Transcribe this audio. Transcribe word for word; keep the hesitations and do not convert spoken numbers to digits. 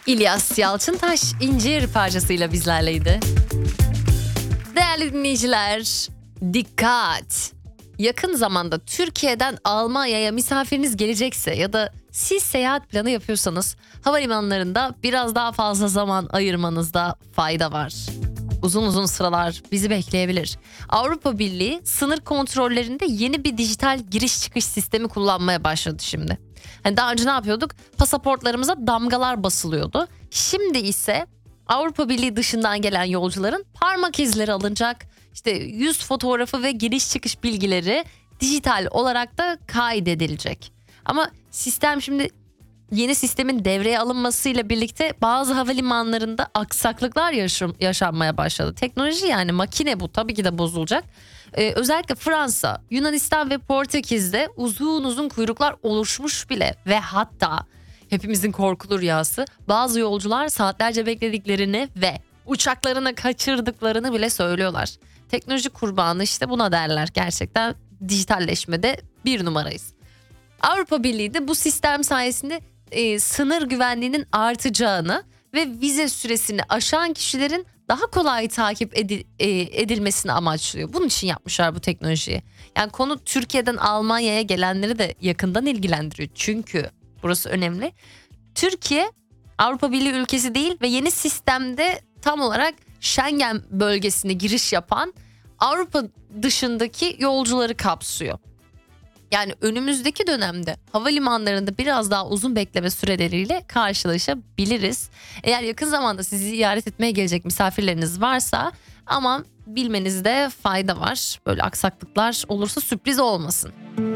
İlyas Yalçıntaş incir parçasıyla bizlerleydi. Değerli dinleyiciler, dikkat! Yakın zamanda Türkiye'den Almanya'ya misafiriniz gelecekse ya da siz seyahat planı yapıyorsanız havalimanlarında biraz daha fazla zaman ayırmanızda fayda var. Uzun uzun sıralar bizi bekleyebilir. Avrupa Birliği sınır kontrollerinde yeni bir dijital giriş çıkış sistemi kullanmaya başladı şimdi. Hani daha önce ne yapıyorduk? Pasaportlarımıza damgalar basılıyordu. Şimdi ise Avrupa Birliği dışından gelen yolcuların parmak izleri alınacak. İşte yüz fotoğrafı ve giriş çıkış bilgileri dijital olarak da kaydedilecek. Ama sistem şimdi yeni sistemin devreye alınmasıyla birlikte bazı havalimanlarında aksaklıklar yaşam, yaşanmaya başladı. Teknoloji yani makine bu, tabii ki de bozulacak. Ee, özellikle Fransa, Yunanistan ve Portekiz'de uzun uzun kuyruklar oluşmuş bile ve hatta hepimizin korkulu rüyası bazı yolcular saatlerce beklediklerini ve uçaklarını kaçırdıklarını bile söylüyorlar. Teknoloji kurbanı işte buna derler, gerçekten dijitalleşmede bir numarayız. Avrupa Birliği de bu sistem sayesinde e, sınır güvenliğinin artacağını ve vize süresini aşan kişilerin daha kolay takip edi, e, edilmesini amaçlıyor. Bunun için yapmışlar bu teknolojiyi. Yani konu Türkiye'den Almanya'ya gelenleri de yakından ilgilendiriyor. Çünkü burası önemli. Türkiye Avrupa Birliği ülkesi değil ve yeni sistemde tam olarak Schengen bölgesine giriş yapan Avrupa dışındaki yolcuları kapsıyor. Yani önümüzdeki dönemde havalimanlarında biraz daha uzun bekleme süreleriyle karşılaşabiliriz. Eğer yakın zamanda sizi ziyaret etmeye gelecek misafirleriniz varsa aman bilmenizde fayda var. Böyle aksaklıklar olursa sürpriz olmasın.